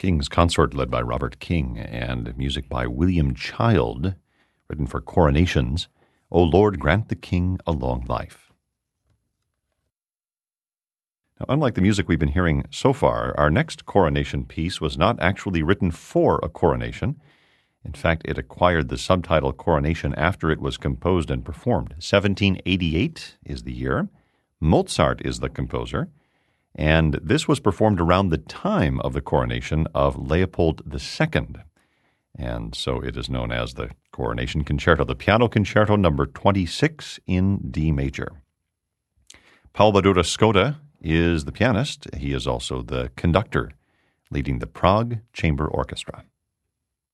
King's Consort, led by Robert King, and music by William Child, written for coronations. O Lord, grant the king a long life. Now, unlike the music we've been hearing so far, our next coronation piece was not actually written for a coronation. In fact, it acquired the subtitle Coronation after it was composed and performed. 1788 is the year. Mozart is the composer. And this was performed around the time of the coronation of Leopold II. And so it is known as the Coronation Concerto, the Piano Concerto number 26 in D major. Paul Badura Skoda is the pianist. He is also the conductor, leading the Prague Chamber Orchestra.